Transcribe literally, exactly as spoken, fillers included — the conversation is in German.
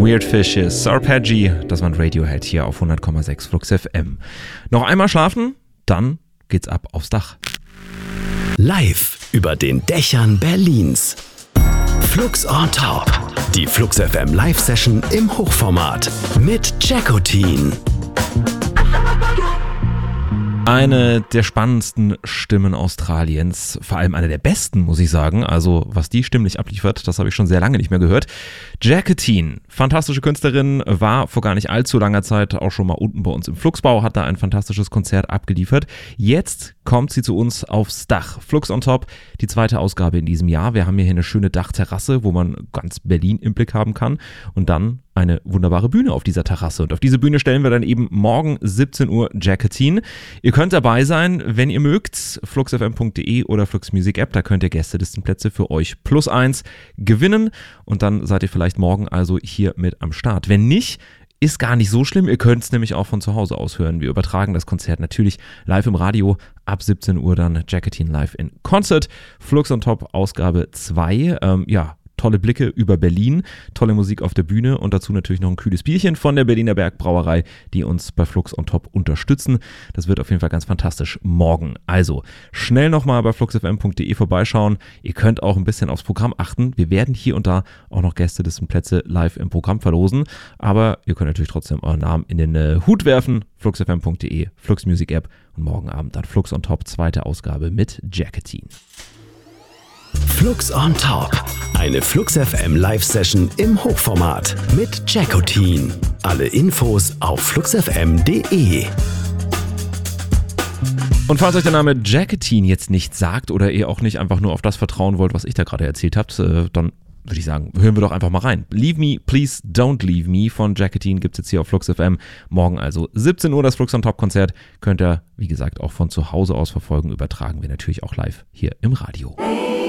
Weird Fishes, Arpeggi, das war ein Radiohead hier auf hundert Komma sechs Flux F M. Noch einmal schlafen, dann geht's ab aufs Dach. Live über den Dächern Berlins. Flux on Top. Die Flux F M Live-Session im Hochformat mit Jackotin. Eine der spannendsten Stimmen Australiens, vor allem eine der besten, muss ich sagen. Also was die stimmlich abliefert, das habe ich schon sehr lange nicht mehr gehört. Jackotin, fantastische Künstlerin, war vor gar nicht allzu langer Zeit auch schon mal unten bei uns im Fluxbau, hat da ein fantastisches Konzert abgeliefert. Jetzt kommt sie zu uns aufs Dach. Flux on Top, die zweite Ausgabe in diesem Jahr. Wir haben hier eine schöne Dachterrasse, wo man ganz Berlin im Blick haben kann. Und dann eine wunderbare Bühne auf dieser Terrasse. Und auf diese Bühne stellen wir dann eben morgen siebzehn Uhr Jackotin. Ihr könnt dabei sein, wenn ihr mögt. fluxfm punkt de oder Flux Music App, da könnt ihr Gästelistenplätze für euch plus eins gewinnen. Und dann seid ihr vielleicht morgen also hier mit am Start. Wenn nicht, ist gar nicht so schlimm. Ihr könnt es nämlich auch von zu Hause aus hören. Wir übertragen das Konzert natürlich live im Radio. Ab siebzehn Uhr dann Jackotin live in Concert. Flux on Top Ausgabe zwei. Ähm, ja, tolle Blicke über Berlin, tolle Musik auf der Bühne und dazu natürlich noch ein kühles Bierchen von der Berliner Bergbrauerei, die uns bei Flux on Top unterstützen. Das wird auf jeden Fall ganz fantastisch morgen. Also schnell nochmal bei fluxfm punkt de vorbeischauen. Ihr könnt auch ein bisschen aufs Programm achten. Wir werden hier und da auch noch Gästelistenplätze live im Programm verlosen, aber ihr könnt natürlich trotzdem euren Namen in den äh, Hut werfen. fluxfm punkt de, Flux Music App und morgen Abend dann Flux on Top, zweite Ausgabe mit Jackotin. Flux on Top. Eine Flux F M Live-Session im Hochformat mit Jackotin. Alle Infos auf fluxfm punkt de. Und falls euch der Name Jackotin jetzt nicht sagt oder ihr auch nicht einfach nur auf das vertrauen wollt, was ich da gerade erzählt habt, dann würde ich sagen, hören wir doch einfach mal rein. Leave Me, Please Don't Leave Me von Jackotin gibt es jetzt hier auf Flux F M. Morgen also siebzehn Uhr das Flux on Top Konzert. Könnt ihr, wie gesagt, auch von zu Hause aus verfolgen. Übertragen wir natürlich auch live hier im Radio.